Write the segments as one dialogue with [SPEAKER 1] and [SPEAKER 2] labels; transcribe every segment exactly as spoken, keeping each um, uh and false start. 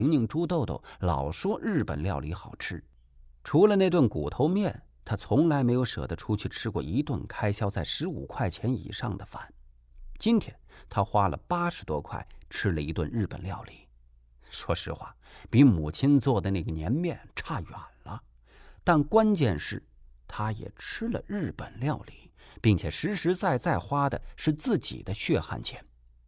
[SPEAKER 1] 宁宁、猪豆豆老说日本料理好吃，除了那顿骨头面，他从来没有舍得出去吃过一顿开销在十五块钱以上的饭。今天他花了八十多块吃了一顿日本料理，说实话，比母亲做的那个年面差远了。但关键是，他也吃了日本料理，并且实实在在花的是自己的血汗钱。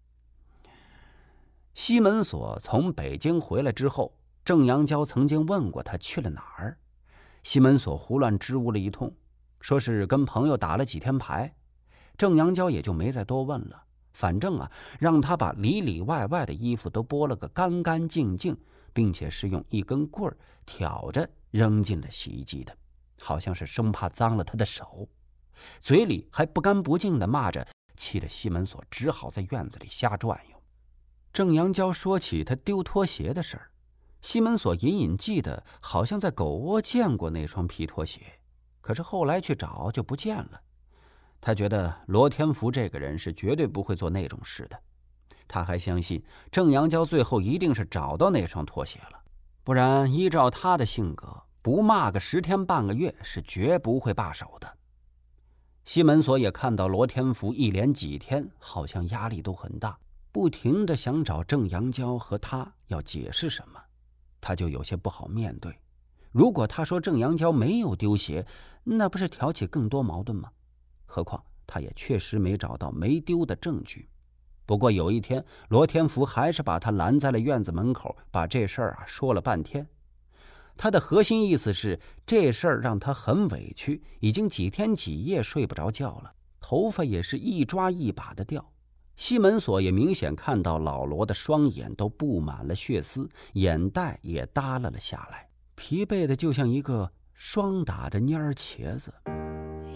[SPEAKER 1] 西门锁从北京回来之后，郑阳娇曾经问过他去了哪儿。西门锁胡乱支吾了一通，说是跟朋友打了几天牌。郑阳娇也就没再多问了，反正啊，让他把里里外外的衣服都剥了个干干净净，并且是用一根棍儿挑着扔进了洗衣机的，好像是生怕脏了他的手，嘴里还不干不净地骂着，气得西门锁只好在院子里瞎转悠。郑阳娇说起他丢拖鞋的事儿，西门锁隐隐记得好像在狗窝见过那双皮拖鞋，可是后来去找就不见了。他觉得罗天福这个人是绝对不会做那种事的，他还相信郑阳娇最后一定是找到那双拖鞋了，不然依照他的性格，不骂个十天半个月是绝不会罢手的。西门锁也看到罗天福一连几天好像压力都很大，不停地想找郑阳娇和他要解释什么，他就有些不好面对。如果他说郑阳娇没有丢鞋，那不是挑起更多矛盾吗？何况他也确实没找到没丢的证据。不过有一天，罗天福还是把他拦在了院子门口，把这事儿啊说了半天。他的核心意思是，这事儿让他很委屈，已经几天几夜睡不着觉了，头发也是一抓一把的掉。西门锁也明显看到老罗的双眼都布满了血丝，眼袋也耷拉了下来，疲惫的就像一个霜打的蔫儿茄子。